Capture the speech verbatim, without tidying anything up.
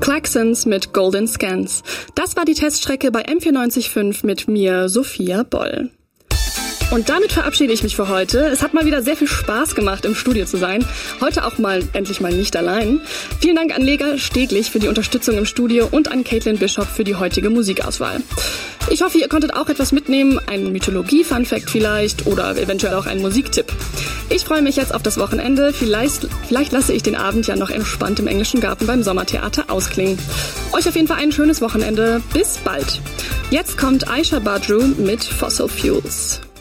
Klaxons mit Golden Scans. Das war die Teststrecke bei M vierundneunzig Komma fünf mit mir, Sophia Boll. Und damit verabschiede ich mich für heute. Es hat mal wieder sehr viel Spaß gemacht, im Studio zu sein. Heute auch mal endlich mal nicht allein. Vielen Dank an Lega Steglich für die Unterstützung im Studio und an Caitlin Bishop für die heutige Musikauswahl. Ich hoffe, ihr konntet auch etwas mitnehmen, einen Mythologie-Funfact vielleicht oder eventuell auch einen Musiktipp. Ich freue mich jetzt auf das Wochenende. Vielleicht, vielleicht lasse ich den Abend ja noch entspannt im englischen Garten beim Sommertheater ausklingen. Euch auf jeden Fall ein schönes Wochenende. Bis bald. Jetzt kommt Aisha Badru mit Fossil Fuels.